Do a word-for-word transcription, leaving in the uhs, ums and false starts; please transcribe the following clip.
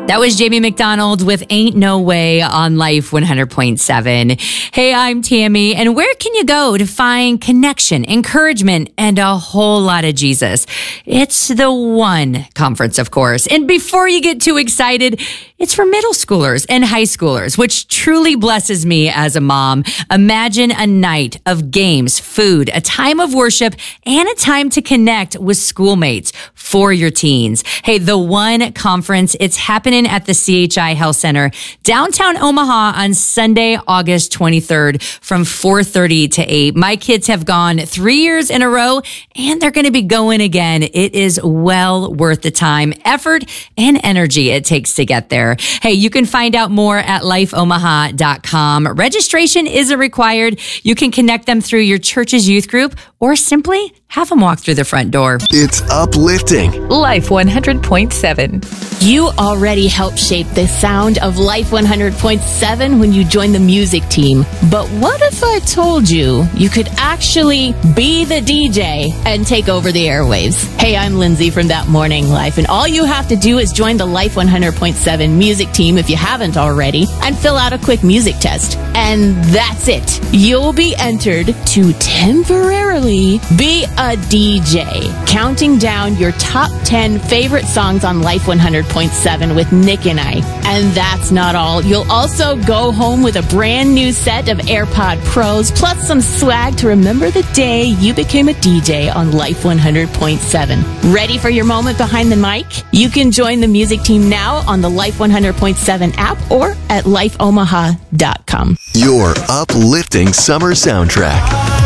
That was Jamie McDonald with Ain't No Way on Life one hundred point seven. Hey, I'm Tammy, and where can you go to find connection, encouragement, and a whole lot of Jesus? It's the One Conference, of course. And before you get too excited, it's for middle schoolers and high schoolers, which truly blesses me as a mom. Imagine a night of games, food, a time of worship, and a time to connect with schoolmates for your teens. Hey, the One Conference, it's happening at the C H I Health Center, downtown Omaha on Sunday, August twenty-third from four thirty to eight. My kids have gone three years in a row, and they're going to be going again. It is well worth the time, effort, and energy it takes to get there. Hey, you can find out more at life omaha dot com. Registration isn't required. You can connect them through your church's youth group or simply have them walk through the front door. It's uplifting. Life one hundred point seven. You already helped shape the sound of Life one hundred point seven when you joined the music team. But what if I told you you could actually be the D J and take over the airwaves? Hey, I'm Lindsay from That Morning Life, and all you have to do is join the Life one hundred point seven music team if you haven't already, and fill out a quick music test. And that's it. You'll be entered to temporarily be a D J, counting down your top ten favorite songs on Life one hundred point seven with Nick and I. And that's not all. You'll also go home with a brand new set of AirPod Pros, plus some swag to remember the day you became a D J on Life one hundred point seven. Ready for your moment behind the mic? You can join the music team now on the Life one hundred point seven app or at life omaha dot com. Your uplifting summer soundtrack.